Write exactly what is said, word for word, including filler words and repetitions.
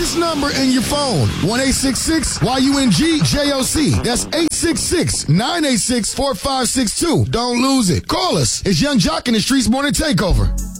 this number in your phone. one eight six six Y U N G J O C. That's eight six six, nine eight six, four five six two. Don't lose it. Call us. It's Young Jock in the Streets Morning Takeover.